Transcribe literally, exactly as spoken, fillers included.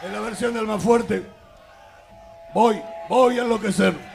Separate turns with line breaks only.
en la versión del más fuerte. Voy, voy a enloquecer.